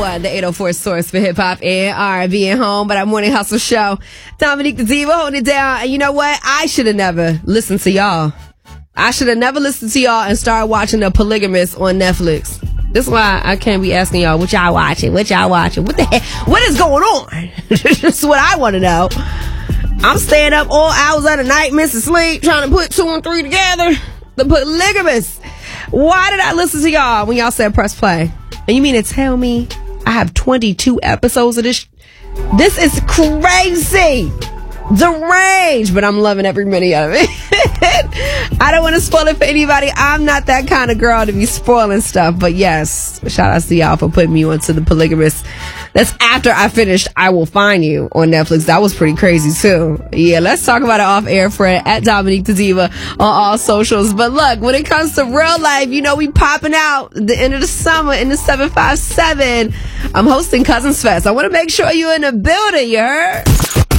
The 804 source for hip hop and R&B and home, but our morning hustle show. Dominique the Diva holding it down. And you know what? I should have never listened to y'all. I should have never listened to y'all and started watching The Polygamist on Netflix. This is why I can't be asking y'all what y'all watching. What y'all watching? What the heck? What is going on? That's what I want to know. I'm staying up all hours of the night, missing sleep, trying to put 2 and 3 together. The Polygamist. Why did I listen to y'all when y'all said press play? And you mean to tell me I have 22 episodes of this? This is crazy. Deranged, but I'm loving every minute of it. I don't want to spoil it for anybody. I'm not that kind of girl to be spoiling stuff. But yes, shout out to y'all for putting me onto The Polygamist. That's after I finished I Will Find You on Netflix. That was pretty crazy too. Yeah, let's talk about it off air, Fred, at Dominique the Diva on all socials. But look, when it comes to real life, you know we popping out at the end of the summer in the 757. I'm hosting Cousins Fest. I want to make sure you're in the building, you heard?